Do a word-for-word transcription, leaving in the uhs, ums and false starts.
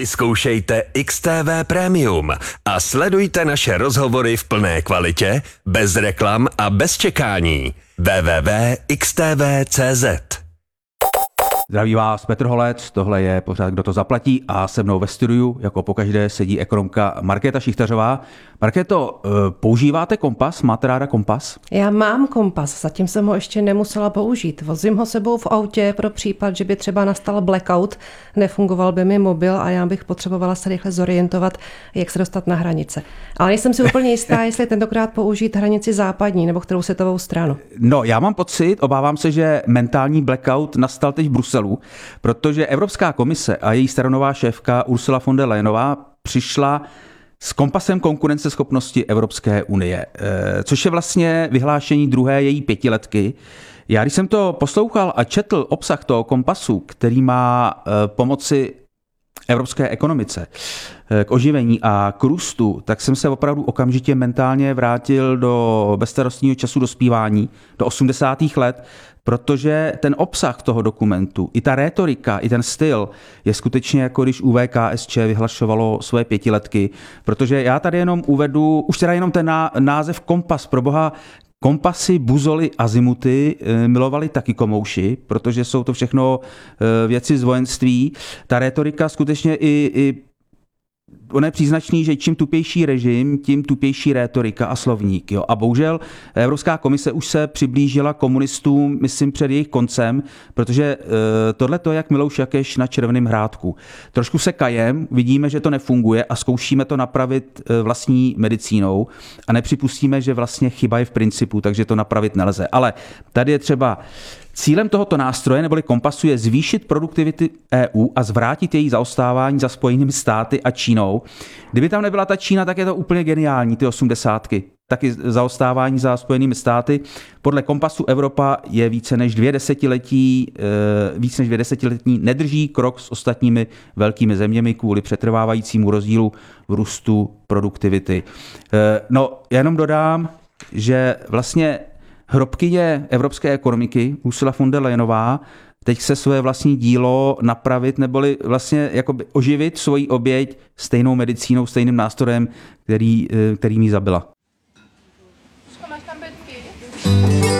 Vyzkoušejte X T V Premium a sledujte naše rozhovory v plné kvalitě, bez reklam a bez čekání. w w w tečka x t v tečka c z. Zdraví vás Petr Holec, tohle je pořád Kdo to zaplatí a se mnou ve studiu, jako pokaždé, sedí ekonomka Markéta Šichtařová. Markéto, používáte kompas? Máte ráda kompas? Já mám kompas, zatím jsem ho ještě nemusela použít. Vozím ho sebou v autě pro případ, že by třeba nastal blackout, nefungoval by mi mobil a já bych potřebovala se rychle zorientovat, jak se dostat na hranice. Ale nejsem si úplně jistá, jestli tentokrát použít hranici západní nebo kterou světovou stranu. No, já mám pocit, obávám se, že mentální blackout nastal teď v Bruselu, protože Evropská komise a její staronová šéfka Ursula von der Leyenová přišla s kompasem konkurenceschopnosti Evropské unie, což je vlastně vyhlášení druhé její pětiletky. Já když jsem to poslouchal a četl obsah toho kompasu, který má pomoci evropské ekonomice k oživení a k růstu, tak jsem se opravdu okamžitě mentálně vrátil do bezstarostního času dospívání, do osmdesátých let, protože ten obsah toho dokumentu, i ta rétorika, i ten styl je skutečně jako když U V K S Č vyhlašovalo svoje pětiletky, protože já tady jenom uvedu, už teda jenom ten název kompas, pro boha, kompasy, buzoly, azimuty milovali taky komouši, protože jsou to všechno věci z vojenství. Ta rétorika skutečně i, i ono je příznačný, že čím tupější režim, tím tupější rétorika a slovník. Jo. A bohužel Evropská komise už se přiblížila komunistům, myslím, před jejich koncem, protože e, tohle to je jak Milouš Jakeš na Červeném Hrádku. Trošku se kajem, vidíme, že to nefunguje a zkoušíme to napravit e, vlastní medicínou a nepřipustíme, že vlastně chyba je v principu, takže to napravit nelze. Ale tady je třeba cílem tohoto nástroje neboli kompasu je zvýšit produktivitu E U a zvrátit její zaostávání za Spojenými státy a Čínou. Kdyby tam nebyla ta Čína, tak je to úplně geniální, ty osmdesátky. Taky zaostávání za Spojenými státy. Podle kompasu Evropa je více než dvě desetiletí, více než dvě desetiletí nedrží krok s ostatními velkými zeměmi kvůli přetrvávajícímu rozdílu v růstu produktivity. No, jenom dodám, že vlastně hrobkyně evropské ekonomiky Ursula von der Leyenová teď se své vlastní dílo napravit neboli vlastně jakoby oživit svoji oběť stejnou medicínou, stejným nástrojem, který, který mi zabila.